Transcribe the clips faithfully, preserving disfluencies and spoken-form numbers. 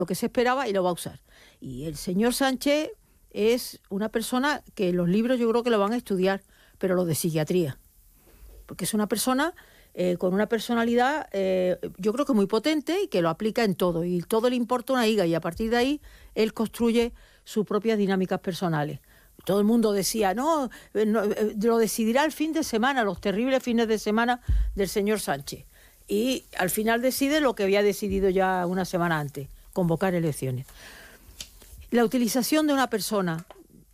lo que se esperaba y lo va a usar. Y el señor Sánchez es una persona que los libros yo creo que lo van a estudiar, pero lo de psiquiatría. Porque es una persona eh, con una personalidad eh, yo creo que muy potente y que lo aplica en todo. Y todo le importa una higa y a partir de ahí él construye sus propias dinámicas personales. Todo el mundo decía, no, no lo decidirá el fin de semana, los terribles fines de semana del señor Sánchez. Y al final decide lo que había decidido ya una semana antes, convocar elecciones. La utilización de una persona.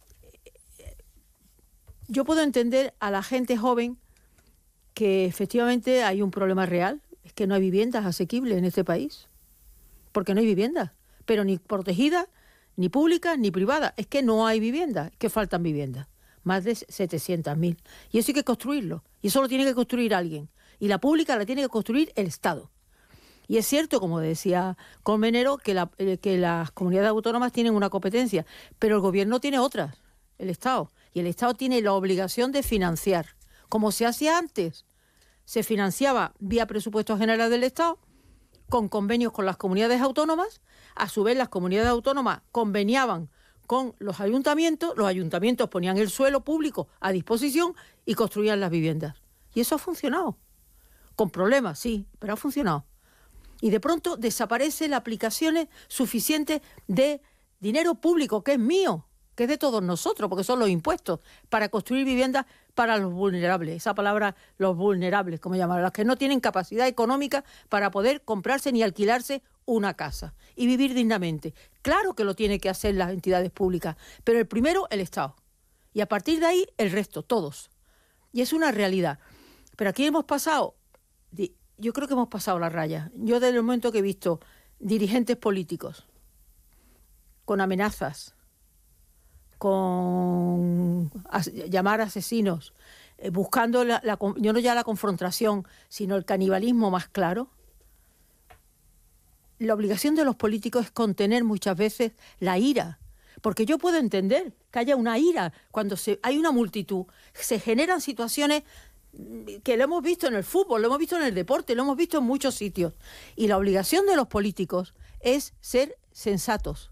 Yo puedo entender a la gente joven que efectivamente hay un problema real, es que no hay viviendas asequibles en este país, porque no hay viviendas, pero ni protegidas, ni públicas, ni privadas, es que no hay viviendas, que faltan viviendas, más de setecientas mil. Y eso hay que construirlo, y eso lo tiene que construir alguien, y la pública la tiene que construir el Estado. Y es cierto, como decía Colmenero, que, la, que las comunidades autónomas tienen una competencia, pero el gobierno tiene otras, el Estado. Y el Estado tiene la obligación de financiar, como se hacía antes. Se financiaba vía presupuestos generales del Estado, con convenios con las comunidades autónomas. A su vez, las comunidades autónomas conveniaban con los ayuntamientos, los ayuntamientos ponían el suelo público a disposición y construían las viviendas. Y eso ha funcionado. Con problemas, sí, pero ha funcionado. Y de pronto desaparecen las aplicaciones suficientes de dinero público, que es mío, que es de todos nosotros, porque son los impuestos, para construir viviendas para los vulnerables. Esa palabra, los vulnerables, como llaman, los que no tienen capacidad económica para poder comprarse ni alquilarse una casa y vivir dignamente. Claro que lo tienen que hacer las entidades públicas, pero el primero, el Estado. Y a partir de ahí, el resto, todos. Y es una realidad. Pero aquí hemos pasado... De, Yo creo que hemos pasado la raya. Yo desde el momento que he visto dirigentes políticos con amenazas, con as, llamar asesinos, eh, buscando la, la, yo no ya la confrontación, sino el canibalismo más claro, la obligación de los políticos es contener muchas veces la ira. Porque yo puedo entender que haya una ira cuando se, hay una multitud, se generan situaciones que lo hemos visto en el fútbol, lo hemos visto en el deporte, lo hemos visto en muchos sitios. Y la obligación de los políticos es ser sensatos.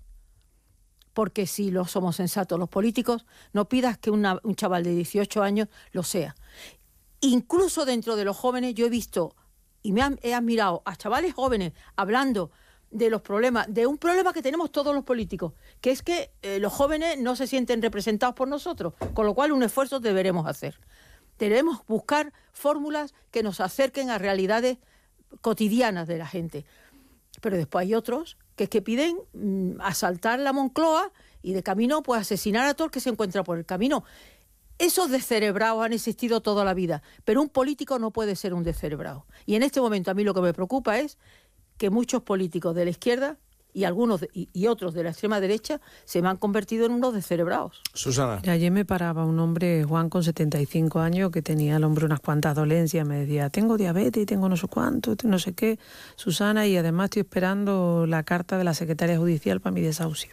Porque si lo somos sensatos los políticos, no pidas que una, un chaval de dieciocho años lo sea. Incluso dentro de los jóvenes yo he visto, y me han, he admirado a chavales jóvenes hablando de los problemas, de un problema que tenemos todos los políticos, que es que eh, los jóvenes no se sienten representados por nosotros, con lo cual un esfuerzo deberemos hacer. Debemos buscar fórmulas que nos acerquen a realidades cotidianas de la gente. Pero después hay otros que es que piden mmm, asaltar la Moncloa y de camino pues asesinar a todo el que se encuentra por el camino. Esos descerebrados han existido toda la vida, pero un político no puede ser un descerebrado. Y en este momento a mí lo que me preocupa es que muchos políticos de la izquierda y algunos de, y, y otros de la extrema derecha se me han convertido en unos descerebrados. Susana. Y ayer me paraba un hombre, Juan, con setenta y cinco años, que tenía al hombre unas cuantas dolencias. Me decía, tengo diabetes y tengo no sé cuánto, no sé qué, Susana, y además estoy esperando la carta de la secretaria judicial para mi desahucio.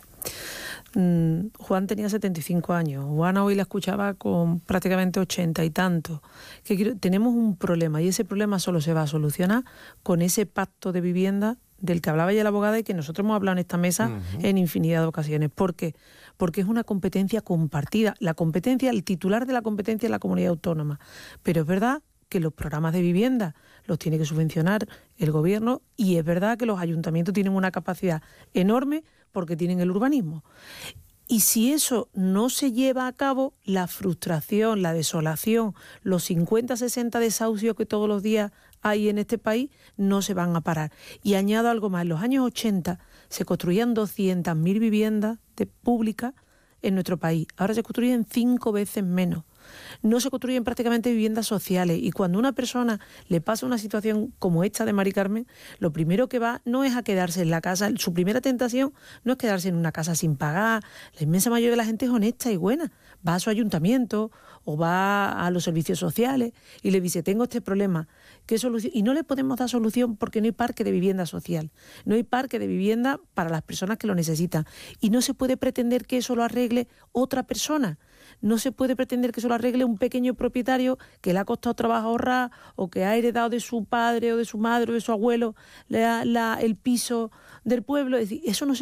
Mm, Juan tenía setenta y cinco años. Juana hoy la escuchaba con prácticamente ochenta y tantos. Que quiero, tenemos un problema y ese problema solo se va a solucionar con ese pacto de vivienda del que hablaba ya la abogada y que nosotros hemos hablado en esta mesa uh-huh. en infinidad de ocasiones. ¿Por qué? Porque es una competencia compartida. La competencia, el titular de la competencia es la comunidad autónoma. Pero es verdad que los programas de vivienda los tiene que subvencionar el gobierno y es verdad que los ayuntamientos tienen una capacidad enorme porque tienen el urbanismo. Y si eso no se lleva a cabo, la frustración, la desolación, los cincuenta, sesenta desahucios que todos los días hay en este país no se van a parar. Y añado algo más, en los años ochenta se construían doscientas mil viviendas de públicas en nuestro país. Ahora se construyen cinco veces menos. No se construyen prácticamente viviendas sociales y cuando a una persona le pasa una situación como esta de Mari Carmen, lo primero que va no es a quedarse en la casa, su primera tentación no es quedarse en una casa sin pagar. La inmensa mayoría de la gente es honesta y buena, va a su ayuntamiento o va a los servicios sociales y le dice, tengo este problema, ¿qué solución? Y no le podemos dar solución porque no hay parque de vivienda social, no hay parque de vivienda para las personas que lo necesitan y no se puede pretender que eso lo arregle otra persona. no se puede pretender que eso lo arregle un pequeño propietario que le ha costado trabajo ahorrar o que ha heredado de su padre o de su madre o de su abuelo la, la, el piso del pueblo. Es decir, eso no se